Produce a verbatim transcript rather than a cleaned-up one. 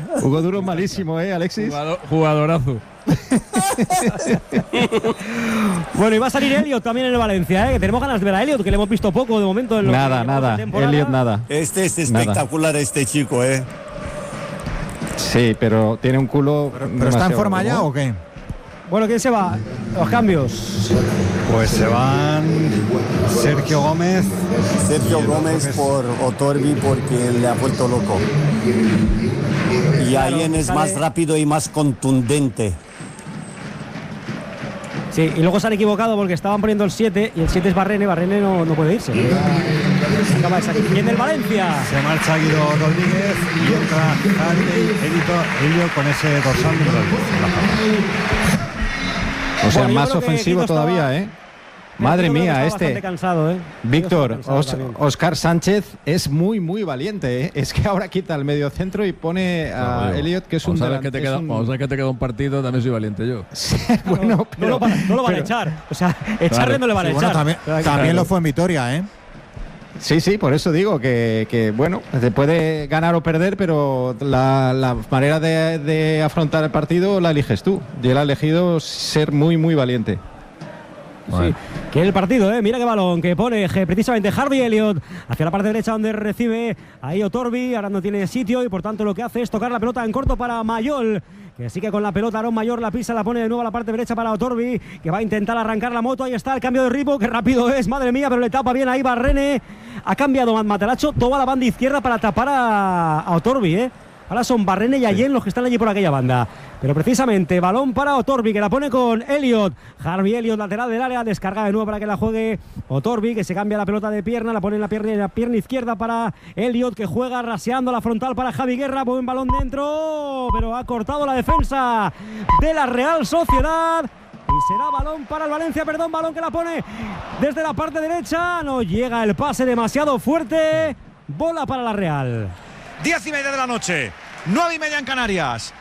Hugo Duro malísimo, ¿eh, Alexis? Jugador, jugadorazo. Bueno, y va a salir Elliot también en el Valencia, ¿eh? Que tenemos ganas de ver a Elliot, que le hemos visto poco de momento. En lo nada, nada. Elliot nada. Este es espectacular, nada. Este chico, ¿eh? Sí, pero tiene un culo. ¿Pero, pero está en forma ya o qué? Bueno, ¿quién se va? Los cambios. Pues se van Sergio Gómez. Sergio Gómez por Otorbi porque le ha vuelto loco. Y claro, Ayen es sale... más rápido y más contundente. Sí, y luego se han equivocado porque estaban poniendo el siete y el siete es Barrene. Barrene no, no puede irse. Acaba de salir. Y en el Valencia se marcha Guido Rodríguez y entra Harvey Elliot con ese dorsal número diez. O sea, bueno, más ofensivo todavía, ¿eh? Madre mía, este cansado, ¿eh? Víctor, Os, Oscar Sánchez es muy, muy valiente, ¿eh? Es que ahora quita el medio centro y pone a no, Elliot, que es un delante. Que un... Vamos a ver que te queda un partido, también soy valiente yo. Sí, bueno, no, pero, no, lo van, no lo van pero, a echar. O sea, echarle claro. no le van a sí, echar. Bueno, también claro. también lo fue en Vitoria, ¿eh? Sí, sí, por eso digo que, que bueno, se puede ganar o perder, pero la, la manera de, de afrontar el partido la eliges tú. Y él ha elegido ser muy, muy valiente. Sí, que el partido, ¿eh? Mira qué balón que pone precisamente Harvey Elliot hacia la parte derecha donde recibe ahí Otorbi. Ahora no tiene sitio y por tanto lo que hace es tocar la pelota en corto para Mayol, que sigue con la pelota. Aaron Mayor la pisa, la pone de nuevo a la parte derecha para Otorbi, que va a intentar arrancar la moto. Ahí está el cambio de ritmo, que rápido es, madre mía, pero le tapa bien ahí Barrene. Ha cambiado Mataracho, toma la banda izquierda para tapar a, a Otorbi, ¿eh? Ahora son Barrene y Ayen sí. los que están allí por aquella banda. Pero precisamente balón para Otorbi, que la pone con Elliot. Harvey Elliot, lateral del área, descarga de nuevo para que la juegue Otorbi, que se cambia la pelota de pierna, la pone en la pierna, en la pierna izquierda para Elliot, que juega raseando la frontal para Javi Guerra. Buen balón dentro, pero ha cortado la defensa de la Real Sociedad. Y será balón para el Valencia, perdón, balón que la pone desde la parte derecha. No llega el pase demasiado fuerte. Bola para la Real. Diez y media de la noche, nueve y media en Canarias.